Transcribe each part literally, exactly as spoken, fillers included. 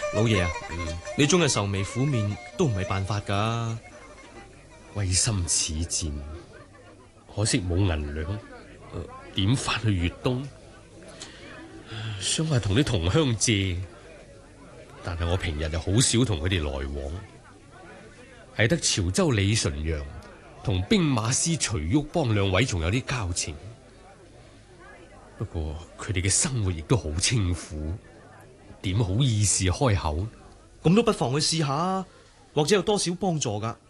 老爺啊， 嗯， 你終日愁眉苦面都唔係辦法噶。 歸心似箭，可惜冇銀兩，點翻去粵東？想話同啲同鄉借，但係我平日就好少同佢哋來往，係得潮州李純陽同兵馬司徐旭邦兩位仲有啲交情。不過佢哋嘅生活亦都好清苦，點好意思開口？ 咁都不妨去試下，或者有多少幫助噶。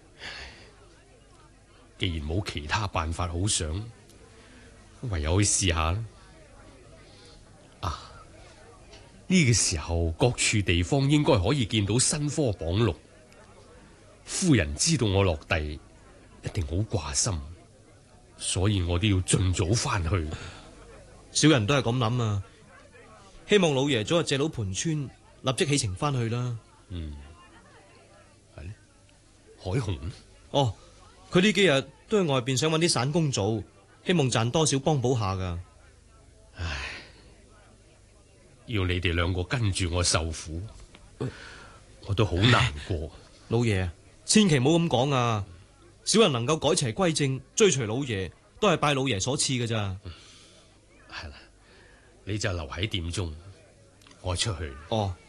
既然冇其他辦法好想，唯有去試下啦。啊，呢個時候各處地方應該可以見到新科榜錄。夫人知道我落地，一定好掛心，所以我都要盡早翻去。 小人都係咁諗啊，希望老爺早日借到盤村，立即起程翻去啦。 嗯，係咧，海紅哦，佢呢幾日都喺外邊想揾啲散工做，希望賺多少幫補下噶。 唉，要你哋兩個跟住我受苦，我都好難過。 老爺，千祈唔好咁講啊！小人能夠改邪歸正，追隨老爺，都係拜老爺所賜嘅咋。 係啦，你就留喺店中，我出去。 哦。